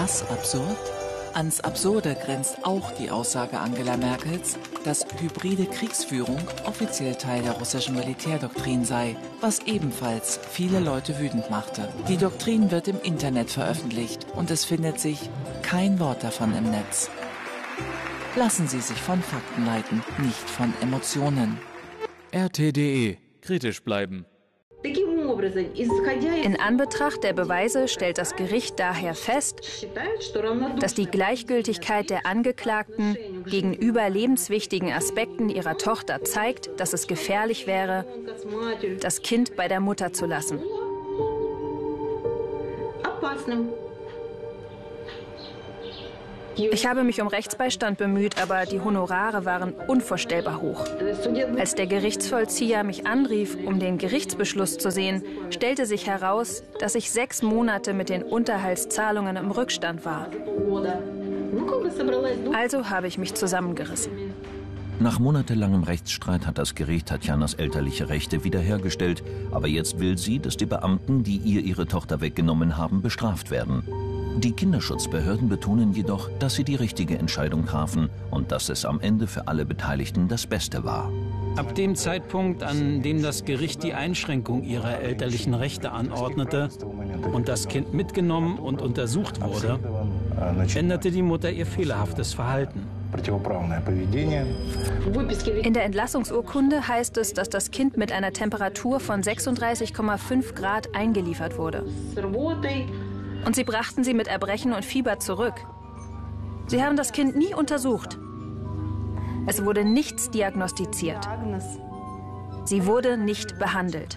das absurd? Ans Absurde grenzt auch die Aussage Angela Merkels, dass hybride Kriegsführung offiziell Teil der russischen Militärdoktrin sei, was ebenfalls viele Leute wütend machte. Die Doktrin wird im Internet veröffentlicht und es findet sich kein Wort davon im Netz. Lassen Sie sich von Fakten leiten, nicht von Emotionen. RT.de. Kritisch bleiben. In Anbetracht der Beweise stellt das Gericht daher fest, dass die Gleichgültigkeit der Angeklagten gegenüber lebenswichtigen Aspekten ihrer Tochter zeigt, dass es gefährlich wäre, das Kind bei der Mutter zu lassen. Ich habe mich um Rechtsbeistand bemüht, aber die Honorare waren unvorstellbar hoch. Als der Gerichtsvollzieher mich anrief, um den Gerichtsbeschluss zu sehen, stellte sich heraus, dass ich 6 Monate mit den Unterhaltszahlungen im Rückstand war. Also habe ich mich zusammengerissen. Nach monatelangem Rechtsstreit hat das Gericht Tatjanas elterliche Rechte wiederhergestellt, aber jetzt will sie, dass die Beamten, die ihr ihre Tochter weggenommen haben, bestraft werden. Die Kinderschutzbehörden betonen jedoch, dass sie die richtige Entscheidung trafen und dass es am Ende für alle Beteiligten das Beste war. Ab dem Zeitpunkt, an dem das Gericht die Einschränkung ihrer elterlichen Rechte anordnete und das Kind mitgenommen und untersucht wurde, änderte die Mutter ihr fehlerhaftes Verhalten. In der Entlassungsurkunde heißt es, dass das Kind mit einer Temperatur von 36,5 Grad eingeliefert wurde. Und sie brachten sie mit Erbrechen und Fieber zurück. Sie haben das Kind nie untersucht. Es wurde nichts diagnostiziert. Sie wurde nicht behandelt.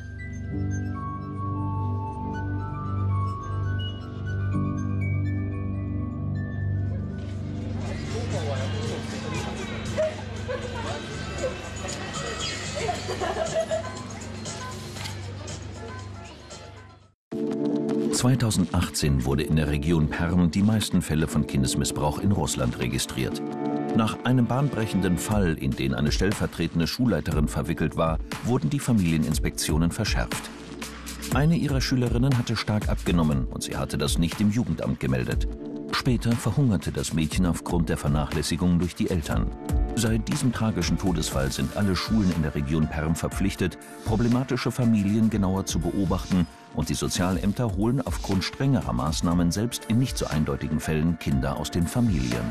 (2018) wurde in der Region Perm die meisten Fälle von Kindesmissbrauch in Russland registriert. Nach einem bahnbrechenden Fall, in den eine stellvertretende Schulleiterin verwickelt war, wurden die Familieninspektionen verschärft. Eine ihrer Schülerinnen hatte stark abgenommen und sie hatte das nicht im Jugendamt gemeldet. Später verhungerte das Mädchen aufgrund der Vernachlässigung durch die Eltern. Seit diesem tragischen Todesfall sind alle Schulen in der Region Perm verpflichtet, problematische Familien genauer zu beobachten, und die Sozialämter holen aufgrund strengerer Maßnahmen selbst in nicht so eindeutigen Fällen Kinder aus den Familien.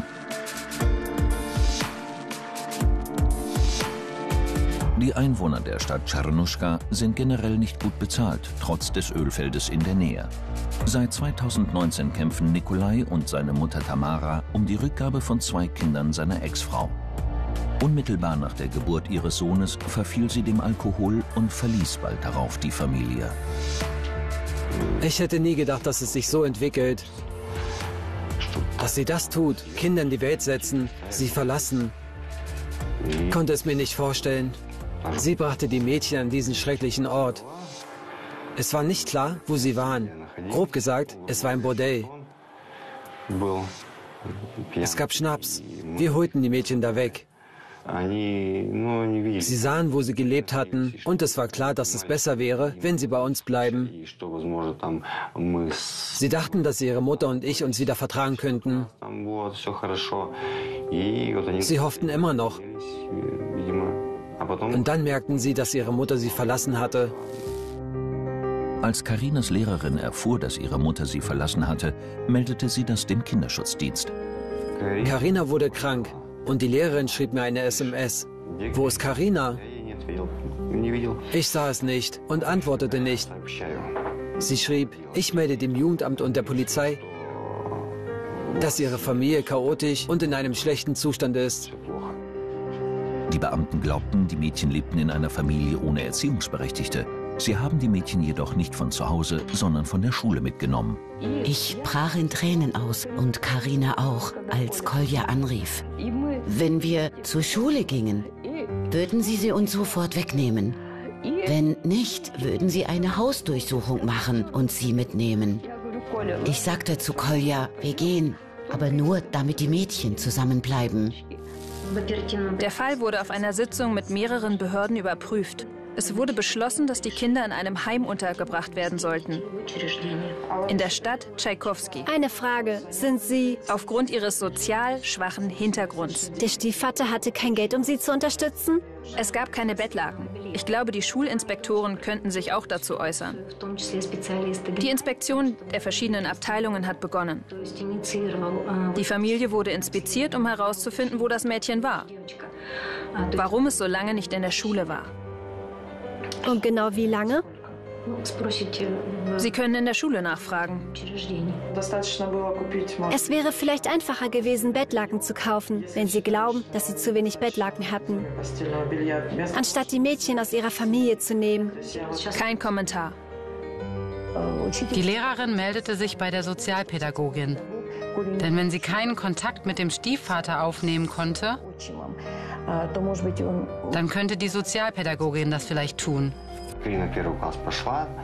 Die Einwohner der Stadt Tschernuschka sind generell nicht gut bezahlt, trotz des Ölfeldes in der Nähe. Seit 2019 kämpfen Nikolai und seine Mutter Tamara um die Rückgabe von 2 Kindern seiner Ex-Frau. Unmittelbar nach der Geburt ihres Sohnes verfiel sie dem Alkohol und verließ bald darauf die Familie. Ich hätte nie gedacht, dass es sich so entwickelt. Dass sie das tut, Kinder in die Welt setzen, sie verlassen. Konnte es mir nicht vorstellen. Sie brachte die Mädchen an diesen schrecklichen Ort. Es war nicht klar, wo sie waren. Grob gesagt, es war ein Bordell. Es gab Schnaps. Wir holten die Mädchen da weg. Sie sahen, wo sie gelebt hatten, und es war klar, dass es besser wäre, wenn sie bei uns bleiben. Sie dachten, dass ihre Mutter und ich uns wieder vertragen könnten. Sie hofften immer noch. Und dann merkten sie, dass ihre Mutter sie verlassen hatte. Als Karinas Lehrerin erfuhr, dass ihre Mutter sie verlassen hatte, meldete sie das dem Kinderschutzdienst. Karina wurde krank und die Lehrerin schrieb mir eine SMS. Wo ist Karina? Ich sah es nicht und antwortete nicht. Sie schrieb, ich melde dem Jugendamt und der Polizei, dass ihre Familie chaotisch und in einem schlechten Zustand ist. Die Beamten glaubten, die Mädchen lebten in einer Familie ohne Erziehungsberechtigte. Sie haben die Mädchen jedoch nicht von zu Hause, sondern von der Schule mitgenommen. Ich brach in Tränen aus und Karina auch, als Kolja anrief. Wenn wir zur Schule gingen, würden sie uns sofort wegnehmen. Wenn nicht, würden sie eine Hausdurchsuchung machen und sie mitnehmen. Ich sagte zu Kolja, wir gehen, aber nur, damit die Mädchen zusammenbleiben. Der Fall wurde auf einer Sitzung mit mehreren Behörden überprüft. Es wurde beschlossen, dass die Kinder in einem Heim untergebracht werden sollten. In der Stadt Tschaikowski. Eine Frage. Sind Sie... Aufgrund ihres sozial schwachen Hintergrunds. Der Stiefvater hatte kein Geld, um Sie zu unterstützen? Es gab keine Bettlaken. Ich glaube, die Schulinspektoren könnten sich auch dazu äußern. Die Inspektion der verschiedenen Abteilungen hat begonnen. Die Familie wurde inspiziert, um herauszufinden, wo das Mädchen war. Warum es so lange nicht in der Schule war. Und genau wie lange? Sie können in der Schule nachfragen. Es wäre vielleicht einfacher gewesen, Bettlaken zu kaufen, wenn Sie glauben, dass Sie zu wenig Bettlaken hatten. Anstatt die Mädchen aus ihrer Familie zu nehmen. Kein Kommentar. Die Lehrerin meldete sich bei der Sozialpädagogin. Denn wenn sie keinen Kontakt mit dem Stiefvater aufnehmen konnte, dann könnte die Sozialpädagogin das vielleicht tun.